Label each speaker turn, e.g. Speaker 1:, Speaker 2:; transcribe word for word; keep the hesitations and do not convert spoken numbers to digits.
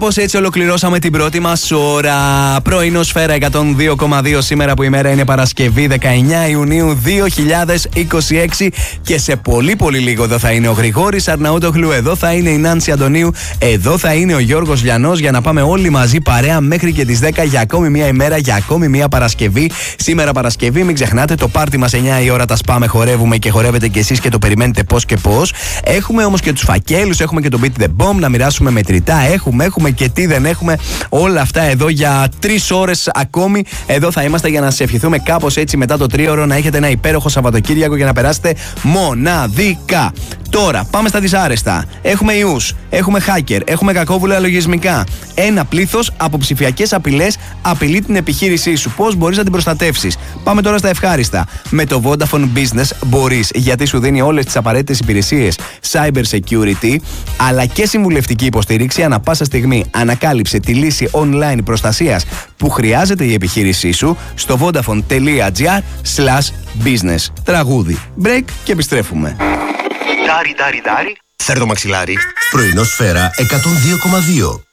Speaker 1: Κάπως έτσι ολοκληρώσαμε την πρώτη μας ώρα. Πρωινό Σφαίρα εκατόν δύο κόμμα δύο σήμερα που η μέρα είναι Παρασκευή δεκαεννέα Ιουνίου δύο χιλιάδες είκοσι έξι και σε πολύ πολύ λίγο εδώ θα είναι ο Γρηγόρης Αρναούτογλου, εδώ θα είναι η Νάνση Αντωνίου, εδώ θα είναι ο Γιώργος Λιανός για να πάμε όλοι μαζί παρέα μέχρι και τις δέκα για ακόμη μία ημέρα, για ακόμη μία Παρασκευή. Σήμερα Παρασκευή, μην ξεχνάτε το πάρτι μας εννιά η ώρα, τα σπάμε, χορεύουμε και χορεύετε κι εσείς και το περιμένετε πώς και πώς. Έχουμε όμως και τους φακέλους, έχουμε και το Beat the Bomb να μοιράσουμε μετρητά, έχουμε, έχουμε και τι δεν έχουμε. Όλα αυτά εδώ για τρεις ώρες ακόμη. Εδώ θα είμαστε για να σας ευχηθούμε κάπως έτσι μετά το τρίωρο να έχετε ένα υπέροχο Σαββατοκύριακο και να περάσετε μοναδικά. Τώρα πάμε στα δυσάρεστα. Έχουμε ιούς, έχουμε hacker, έχουμε κακόβουλα λογισμικά. Ένα πλήθος από ψηφιακές απειλές απειλεί την επιχείρησή σου. Πώς μπορείς να την προστατεύσεις? Πάμε τώρα στα ευχάριστα. Με το Vodafone Business μπορείς, γιατί σου δίνει όλες τις απαραίτητες υπηρεσίες cyber security, αλλά και συμβουλευτική υποστήριξη ανά πάσα στιγμή. Ανακάλυψε τη λύση online προστασίας που χρειάζεται η επιχείρησή σου στο vodafone.gr slash business. Τραγούδι, break και επιστρέφουμε.
Speaker 2: Ντάρι, ντάρι, ντάρι. Φέρ' το μαξιλάρι. Πρωινό Σφαίρα εκατόν δύο κόμμα δύο.